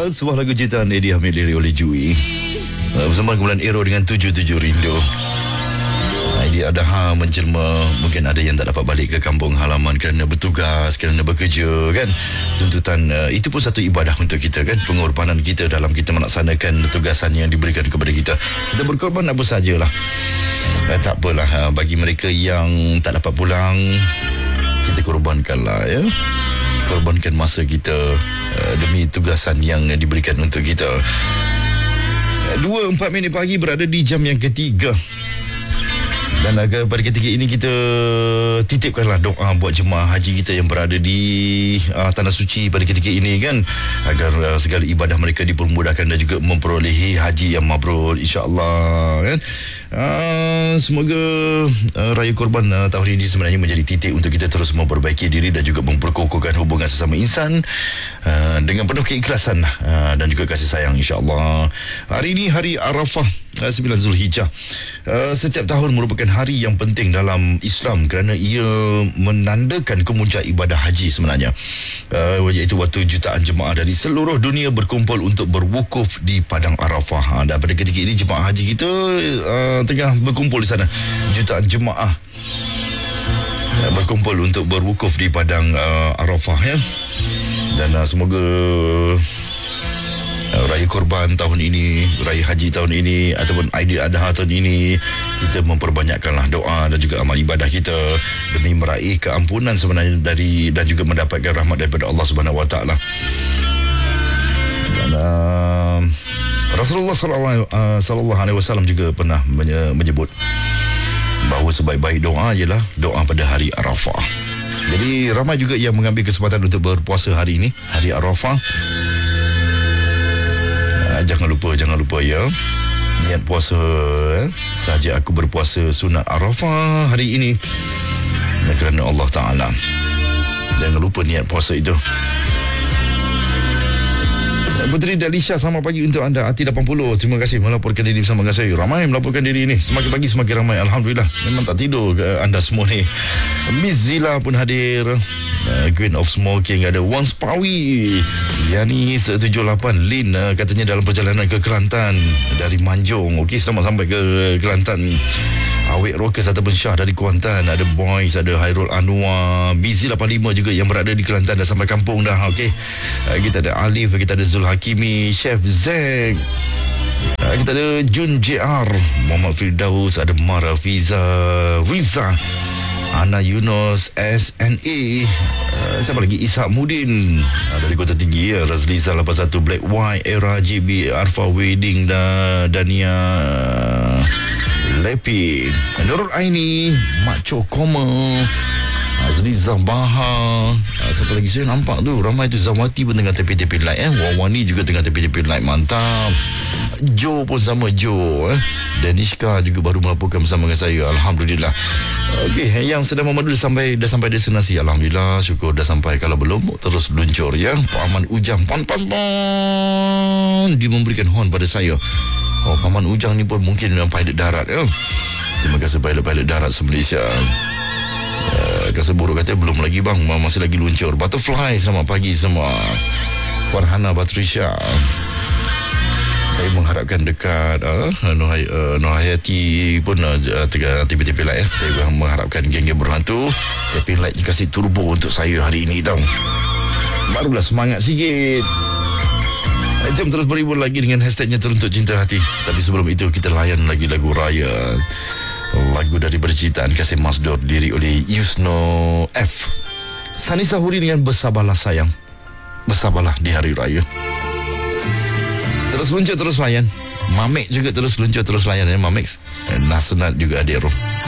Sebuah lagu ciptaan Eddie Hamid diri oleh Jui bersama kumpulan Aero dengan 77 Rindu. Idea Adha menjelma, mungkin ada yang tak dapat balik ke kampung halaman kerana bertugas, kerana bekerja kan. Tuntutan itu pun satu ibadah untuk kita kan. Pengorbanan kita dalam kita melaksanakan tugasan yang diberikan kepada kita. Kita berkorban apa sajalah. Tak apalah, bagi mereka yang tak dapat pulang, kita korbankanlah ya. Korbankan masa kita demi tugasan yang diberikan untuk kita. 2:04 pagi berada di jam yang ketiga. Dan pada ketika ini kita titipkanlah doa buat jemaah haji kita yang berada di Tanah Suci pada ketika ini kan, agar segala ibadah mereka dipermudahkan dan juga memperolehi haji yang mabrur insya-Allah kan. Semoga Raya Korban tahun ini sebenarnya menjadi titik untuk kita terus memperbaiki diri dan juga memperkokohkan hubungan sesama insan dengan penuh keikhlasan dan juga kasih sayang insya-Allah. Hari ini hari Arafah 9 Zulhijjah. Setiap tahun merupakan hari yang penting dalam Islam kerana ia menandakan kemuncak ibadah haji sebenarnya, iaitu waktu jutaan jemaah dari seluruh dunia berkumpul untuk berwukuf di Padang Arafah. Dan pada ketika ini jemaah haji kita tengah berkumpul di sana. Jutaan jemaah berkumpul untuk berwukuf di Padang Arafah ya. Dan semoga Raya Korban tahun ini, Raya Haji tahun ini ataupun Aidil Adha tahun ini, kita memperbanyakkanlah doa dan juga amal ibadah kita demi meraih keampunan sebenarnya dari dan juga mendapatkan rahmat daripada Allah Subhanahu Wa Taala. Dan Rasulullah sallallahu alaihi wasallam juga pernah menyebut bahawa sebaik-baik doa ialah doa pada hari Arafah. Jadi ramai juga yang mengambil kesempatan untuk berpuasa hari ini, hari Arafah. Jangan lupa ya, niat puasa saja aku berpuasa sunat Arafah hari ini kerana Allah Ta'ala. Jangan lupa niat puasa itu. Puteri Dalisha, selamat pagi untuk anda. Ati 80, terima kasih melaporkan diri bersama dengan saya. Ramai melaporkan diri ini, semakin pagi semakin ramai. Alhamdulillah, memang tak tidur anda semua ni. Miss Zila pun hadir. Queen of Smoking ada Once Pawi, Yani 178 Lin katanya dalam perjalanan ke Kelantan dari Manjung. Okey, selamat sampai ke Kelantan. Awek Rockers ataupun Syah dari Kuantan, ada Boys, ada Hairul Anwar, Busy 85 juga yang berada di Kelantan dah sampai kampung dah. Okey, kita ada Alif, kita ada Zul Hakimi, Chef Zack, kita ada Jun JR, Muhammad Firdaus, ada Mara Fiza, Riza, Ana Yunus, SNA, siapa lagi, Ishak Mudin dari Kota Tinggi ya, Razliza 81, Black White, Era JB, Arfa Wedding dan Dania Lepi, Nurul Aini, Mak Cokoma, Azriza Baha, siapa lagi saya nampak tu ramai tu. Zawati pun tengah tepi-tepi light Wawani juga tengah tepi-tepi light, mantap. Jo pun sama Jo Danishka juga baru melaporkan bersama dengan saya. Alhamdulillah. Okey, yang sedang memandu dah sampai destinasi. Alhamdulillah, syukur dah sampai. Kalau belum, terus luncur ya. Pak Aman Ujang pan dia memberikan horn pada saya. Paman Ujang ni pun mungkin memang pilot darat ya. Terima kasih pilot darat se-Malaysia. Kasih buruk kata belum lagi bang, masih lagi luncur. Butterfly, selamat pagi semua. Farhana Batrisha, saya mengharapkan dekat Nurhayati pun tiba-tiba lah ya. Saya mengharapkan geng-geng berhantu tapi light kasih turbo untuk saya hari ini tau. Barulah semangat sikit. Jom terus berhibur lagi dengan hashtagnya Teruntuk Cinta Hati. Tapi sebelum itu kita layan lagi lagu raya, lagu dari berciptaan Kasim Masdur, diri oleh Yusno F. Sani Sahuri dengan Bersabarlah Sayang. Bersabarlah di hari raya. Terus luncur terus layan. Mamek juga terus luncur terus layan ya. Mamek Nasenat juga ada roh.